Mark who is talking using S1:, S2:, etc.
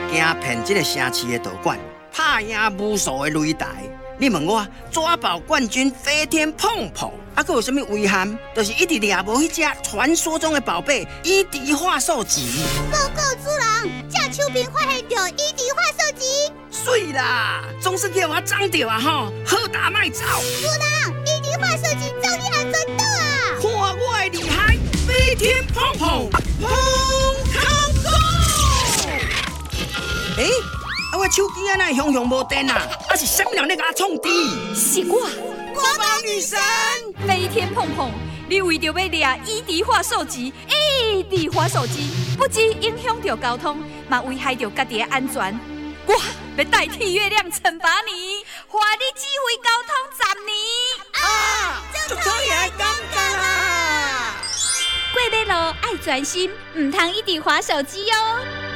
S1: 惊骗这个城市的道馆，拍赢无数的擂台。你问我抓宝冠军飞天碰碰，还佫有啥物遗憾？就是一直掠无迄只传说中的宝贝伊迪化兽级。
S2: 报告主人，这手边发现到伊迪化兽级。
S1: 水啦，总算叫我长到啊吼，好打卖走。
S2: 主人，伊迪化兽级照你还做到啊！
S1: 看我的厉害，飞天碰碰碰康哥！诶。我手机啊，哪会熊熊无电啊？还是什么人咧甲我创治？
S3: 是我，
S1: 国宝女神
S3: 飞天碰碰，你为着要掠伊迪化兽级，伊迪化兽级不止影响着交通，嘛危害着家己的安全。我要代替月亮惩罚你，换你指挥交通10年。
S1: 啊！就可以来感觉啦！
S2: 过马路爱专心，唔通一直滑手机哦。